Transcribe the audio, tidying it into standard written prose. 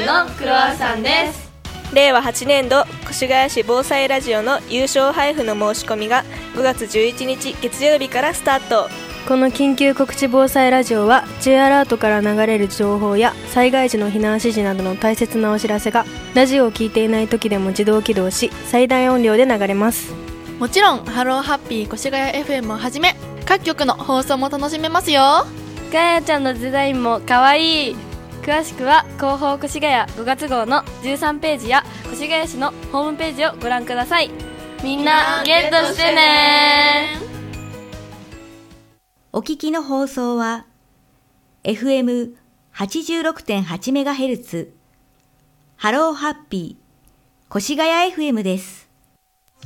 のクロワッサンです。 令和8年度越谷市防災ラジオの優勝配布の申し込みが5月11日月曜日からスタート。 この緊急告知防災ラジオは J アラートから流れる情報や災害時の避難指示などの大切なお知らせがラジオを聞いていない時でも自動起動し最大音量で流れます。 もちろんハローハッピー越谷 FM をはじめ各局の放送も楽しめますよ。 ガヤちゃんのデザインもかわいい。詳しくは広報越谷5月号の13ページや越谷市のホームページをご覧ください。みんなゲットしてね。 お聞きの放送は FM86.8MHz ハローハッピー越谷 FM です。